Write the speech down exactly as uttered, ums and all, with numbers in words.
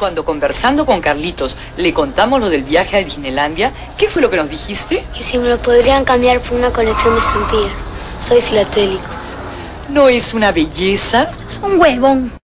Cuando conversando con Carlitos le contamos lo del viaje a Disneylandia, ¿qué fue lo que nos dijiste? Que si me lo podrían cambiar por una colección de estampillas. Soy filatélico. ¿No es una belleza? Es un huevón.